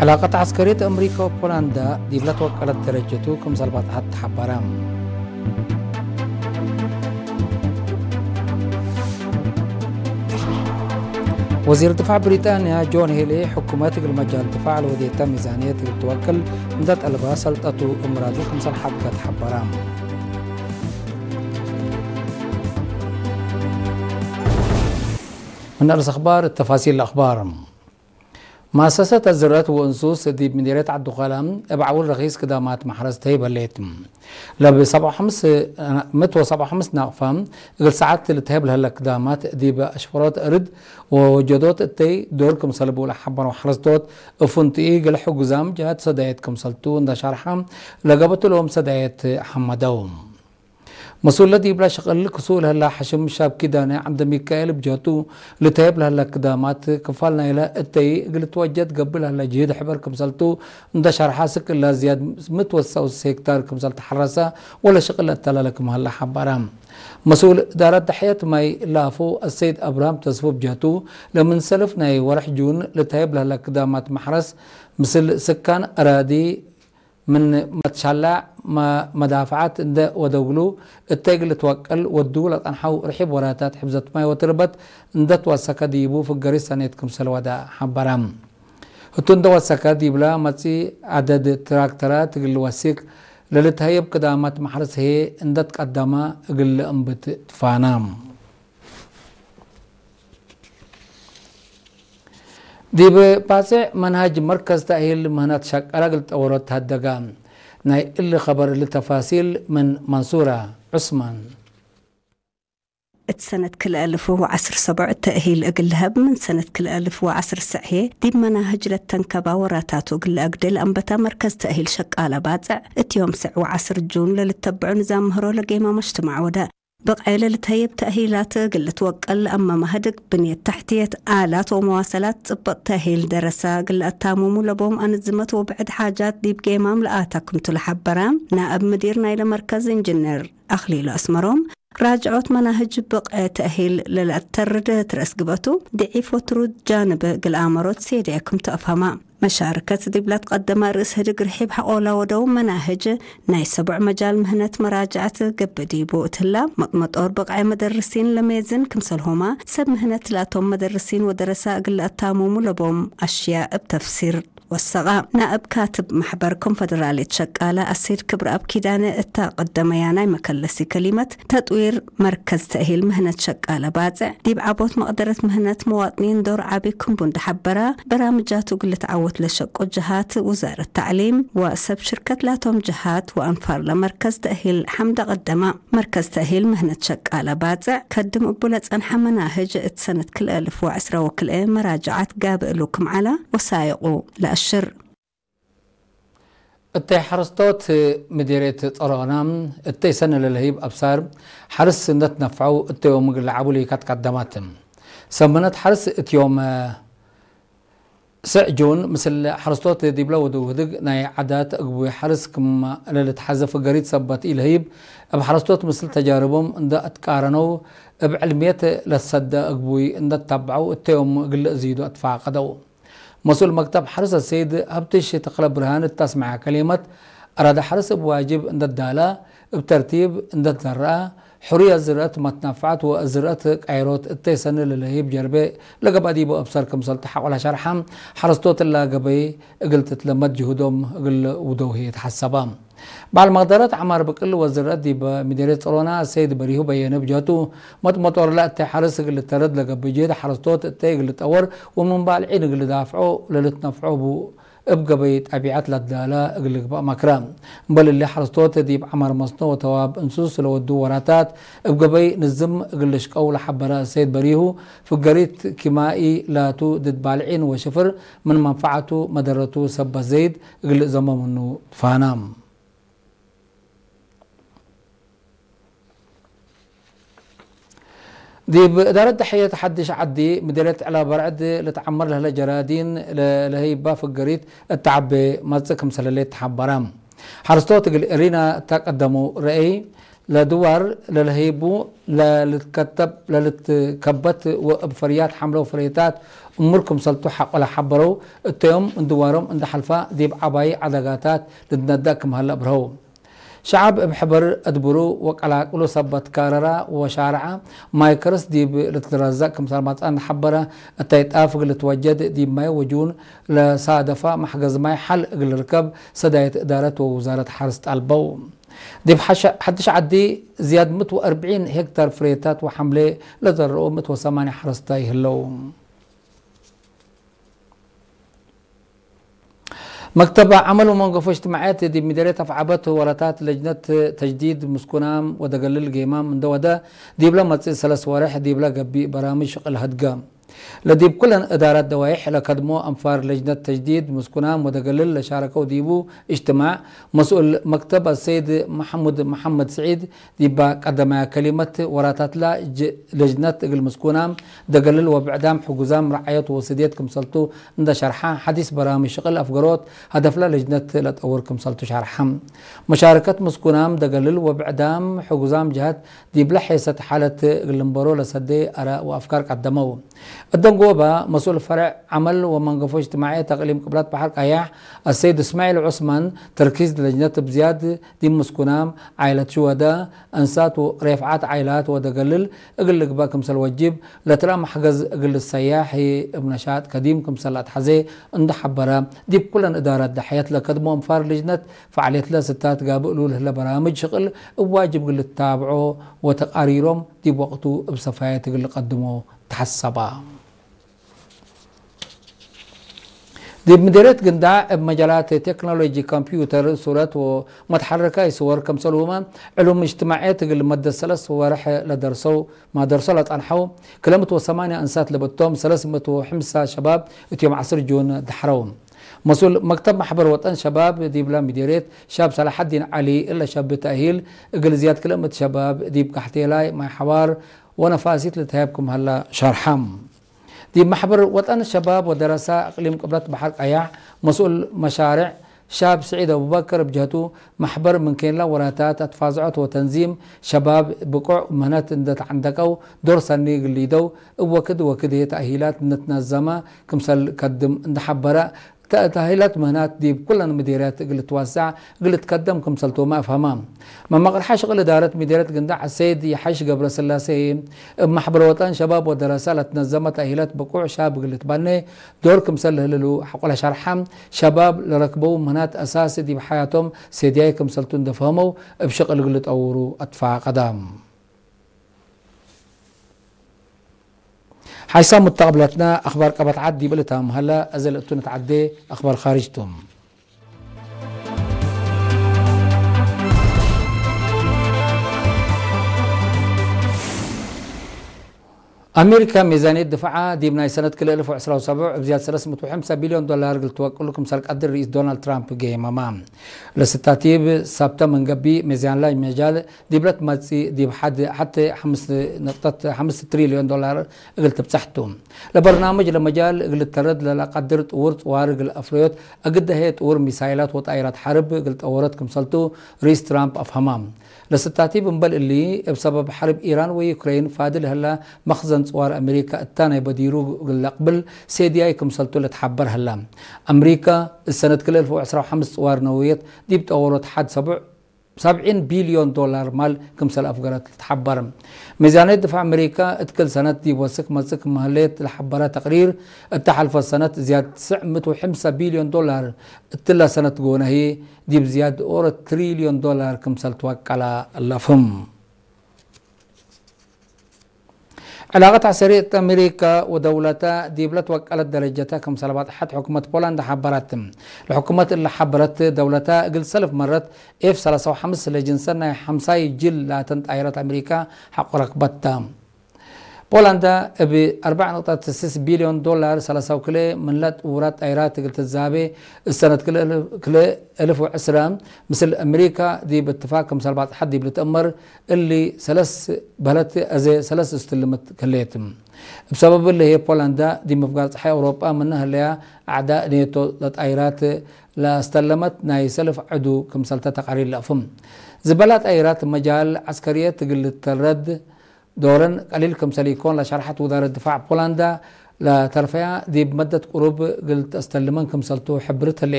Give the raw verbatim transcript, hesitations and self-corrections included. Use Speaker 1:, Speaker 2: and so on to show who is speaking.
Speaker 1: علاقة عسكرية أمريكا وبولندا دي بلا توكلت درجته كم سلبات حتى حبرام. وزير الدفاع بريطانيا جون هيلي حكومات المجال دفاع الودية ميزانية التوكل مدت ألبا سلطته أمراضه كم سلحات قد حبرام. من الأخبار التفاصيل الأخبار. مؤسسة الزراعة وأنسوس دي مديرية عدو قلم ابعول رئيس قدامات محرز تيبا ليتم لبي سبعة خمس متو سبعة خمس ناقفام قل ساعات اللي تهيب لها قدامات دي بأشفرات أرد ووجدوت التي دوركم صلبوا لحبا وحرزتوت افنتئي قل حق زام جهات صدايتكم صلتون دا شرحام لقبتوا لهم صدايت حمدوم مسؤول الذي بلا شغل كسول هلا حشم شاب كدانة عند ميكائيل بجاتو لتهيب لها قدامات كفالنا إلى التي قلت وجد قبل هلا جهد حبر كمسلتو اندشر حاسك إلا زياد متوسع هكتار كمسلت حرسة ولا شغل التلا لكم هلا حبرام مسؤول دارت حياة ماي لافو السيد أبرام تصفو بجاتو لمن سلفنا ورح جون لتهيب لها قدامات محرس مثل سكان أرادي من متشلع ما مدافعات اند ودولو التاجل توكل والدولة انحو رحب وراتات حبزت ماي وتربت اند توسكا ديبو في الجريس سنتكم سلودا حبرام هتون دوسكا ديبلا متي عدد تراكترات قل وسيك للتهيب قدامات محرس هي اند تقدما قل انبت تفانام دي باسع منهج مركز تأهيل مهنات شكرا قلت أورات هالدقام ناي اللي خبر التفاصيل من منصورة عثمان.
Speaker 2: سنة كل ألف وعشر سبع تأهيل أقلهب من سنة كل ألف وعشر سعيه دي مناهج للتنكبة وراتاتو قل أقدل أنبتا مركز تأهيل شقالة باتع اتيوم سع وعشر جون للتبع نظام مهرو لقيمة مجتمع ودا بقعيلة لتهيب تأهيلات قل توقل أما مهدق بنية تحتية آلات ومواصلات تبط تأهيل درسا قل التاموم لبوم أنزمت وبعد حاجات دي بقيمام لآتاكم تلحبرام نائب مديرنا إلى مركز إنجنير أخليل أسمروم راجعوت مناهج بقع تأهيل للأترد ترسقبتو ضعيف وترود جانب قل آمروت سيديكم تأفهما مشاركة دبلات قدم رئيس هدق رحيب حقولا ودو مناهج ناي سبع مجال مهنة مراجعة قبدي بوتلا مطور بقع مدرسين لميزن كمسلهما سب مهنة لاتهم مدرسين ودرساء قل التاموم لبوم أشياء بتفسير والصغاء نائب كاتب محبر كونفدرالية شقالة السيد كبر أب كيدانة اتا قدم ياناي مكلسي كلمة تطوير مركز تأهيل مهنة شقالة بازع ديب عبوت مقدرة مهنة مواطنين دور عابيكم بند حبرا برامجات وقل تعوت لشق جهات وزارة التعليم وسب شركة لاتهم جهات وأنفار لمركز تأهيل حمد قدمة مركز تأهيل مهنة شقالة بازع كدم أبولة أنحى مناهج اتسنة كل ألف وعسرة وكل ايه مراجعات قابلوكم على وسايقوا لأ الشر
Speaker 1: التي حرستوت مديرية طرانام التي سنة للهيب أبصار حرس سنة نفعو التي يوم لعبوا لي كات قدماتهم سمنت حرس اليوم سعجون مثل حرستوت دي بلا ودو هدق ناي عادات أقوي حرس كم للتحذف قريت سبت إلهيب أب حرستوت مثل تجاربهم عند أتكارنو بعلمية للصد أقوي عند تتبعوا التي يوم قل زيدوا أدفع قدو مسؤول مكتب حرس السيد هبتش تقلب برهان التسمع كلمة أراد حرس بواجب عند الدالة بترتيب عند الزراء حرية الزراء ما تنفعت والزراء عيروت التيسن للهيب جربي لقب أديبو أبصار كمسل تحق ولا شرحهم حرستوت اللي قبي قلت تلمت جهودهم قل ودوهي يتحسبام بعد المقدرات عمار بكل وزارات دي بمديرية طرونا السيد بريهو بيانه بجاتو مت مطور لا تحرس قل ترد لقب بجيد حرستوت التي قل تأور ومن بالعين قل دافعو للتنفعو بو ابقى بيت أبيعات للدالة قل بقى مكرام بل اللي حرستوت دي بعمر مصنوع وتواب انسوس لو الدو وراتات ابقى بي نزم قل شقو لحبرا السيد بريهو في قريت كيمائي لاتو ضد بالعين وشفر من منفعته مدرته سب زيد قل زمام انه فانام دي بإدارة تحية تحديش عدي مديرية على برعد لتعمر لها جرادين لهي باف القريت التعبي مازك مسلاليت حبرام حرستوت قل إرينا تقدموا رأي لدوار للهيبو للكتب للكبت وبفريات حمله وفريتات أموركم سلطو حق ولا حبرو التيوم اندوارهم عند حلفاء ديب عباي عدقاتات لندداكم هلا برهو شعب بحبر أدبرو وقلا قلو سبت كاررا وشارعة مايكرس ديب لترزق كم سلمات أن حبرة التايت آفق لتوجد ديب ماي وجون لصادفة محجز ماي حل قل ركب سداية إدارة ووزارة حرس البو ديب حدش عدي زياد متو أربعين هكتار فريتات وحملة لذرو متو ثمانية حرستاي هلو مكتب عمل وموقف اجتماعات دي مديرية أفعابته وراتات لجنة تجديد مسكونام ودقلل قيمام من دو ده ديب لما تصير سلس وارح ديب لا قبي برامج شغل هدقام لديب كل إدارات دوائح لقدموا أنفار لجنة تجديد مسكونام ودقلل لشاركوا ديبو اجتماع مسؤول مكتب السيد محمد محمد سعيد ديبا قدم كلمة وراتات لا لجنة المسكونام دقلل وبعدام حجوزام رعاية وسديتكم سلطو عند شرحان حديث برامج شغل أفقروت هدف لا لجنة لا تأوركم سلطو شرحهم مشاركة مسكونام دقلل وبعدام حجوزام جهات ديب لحيسة حالة المبارو لسدي آراء وأفكار قدموا الدنقوبة مسؤول فرع عمل ومنقفو اجتماعي تقليم قبلات بحر قياح السيد اسماعيل عثمان تركيز لجنة بزياد دي مسكونام عائلة شوهداء انسات ورفعات عائلات ودقلل اقل باكم سالوجيب لترى محجز اقل السياحي ابن شاد كديم كمسل اتحزي اند حبرا دي بكل ادارات دحيات لكدمو انفار لجنة فعالية لا ستات قابلوا له برامج شغل واجب قل تتابعوا وتقاريرهم دي بوقتو بصفايات قل قدموا تحسبا دي مديرية قنداع بمجالات تكنولوجي كمبيوتر صورات ومتحركة صور كمسلومة علوم اجتماعية اللي مدى الثلاث ورح لدرسوا ما درسوا لتنحوا كلمة وثمانية أنسات لبتوم ثلاثمة وحمسة شباب اتيوم عصر جون دحروم مسؤول مكتب محبر وطن شباب دي بلا مديرية شاب صلاح الدين علي إلا شاب تأهيل اقل زياد كلمة شباب دي بكحتيلاي مع حوار ونفاسيت لتهابكم هلا شرحم دي محبر وطن الشباب ودراسة اقليم قبلات بحر قياح مسؤول مشاريع شاب سعيد ابو بكر بجهته محبر من كين لا وراتات اتفاضعات وتنظيم شباب بقوع مهنات اندت عندكو دور سني قليدو وكد وكد هي تأهيلات نتنظمة كمسل قدم اندحبرة تأهيلات مهنات دي كلنا مديريات قلت توسع قلت تقدم كمسلتو ما افهمام ما مقر حاش قل اداره مديريه قنداع السيد يحش قبر سلاسي محبر وطن شباب ودراسات نظمت تأهيلات بقوع شاب قلت بني دور كمسل هللو حقول شرحم شباب لركبوا مهنات اساسي دي بحياتهم سيدياي كمسلتو دفهموا بشغل قلت اورو ادفع قدام حيسام متقبلتنا اخبار قبط عدي بلتهم هلا ازل اتو نتعدي اخبار خارجتهم امريكا ميزانيه دفعها دي من سنه كل ألف وعشرة وسبعة بزياده ثلاثمئة وخمسة بليون دولار قلت توكل لكم سلك قدر رئيس دونالد ترامب جاي امام لستاتيب ثابته من قبي ميزان لا مجال دي بلت ماتسي دي بحد حتى خمس نقطه خمسة تريليون دولار قلت بصحتهم لبرنامج لمجال قلت ترد لا قدرت ورت وارق الافريوت اقد هي اور ميسايلات وطائرات حرب قلت اورتكم سلتو رئيس ترامب افهمام لستاتيب مبل اللي بسبب حرب ايران ويوكرين فادل هلا مخزن صوار امريكا الثاني بديرو قبل سيدياي كمسلتو لتحبر هلا امريكا السنه كل ألف وعشرة وخمسة صوار نوويات دي بتورط حد سبع سبعين بليون دولار مال كمسل افقرات تحبر ميزانيه دفع امريكا اتكل سنه دي وسك مسك مهلات الحبره تقرير التحلف السنه زياده تسعمئة وخمسة بليون دولار التلا سنه جونا هي دي بزياده اور تريليون دولار كمسل توكل اللفم علاقة عسكرية أمريكا ودولتها ديبلت وكالت درجتها كم سلبات حد حكومة بولندا حبرتهم الحكومات اللي حبرت دولتها قل سلف مرت اف ثلاثة وخمسة لجنسنا حمساي جل لا تنت ايرات امريكا حق رقبتها بولندا ب أربعة نقطة ستة بليون دولار ثلاثة وكله من لات ورات ايرات قلت الزابي السنه كل كل ألف وعشرة مثل امريكا دي باتفاق مثل بعض حد بتامر اللي ثلاث بلد ازي ثلاث استلمت كليتم بسبب اللي هي بولندا دي مفقات حي اوروبا منها اللي اعداء نيتو لات ايرات لا استلمت ناي سلف عدو كمثل تقارير لافم زبلات ايرات مجال عسكريه تقل الرد دورا قليل كمثل يكون لشرحت وزاره الدفاع بولندا لا ترفيع دي بمده قرب قلت استلمن كمثلتو حبرتها اللي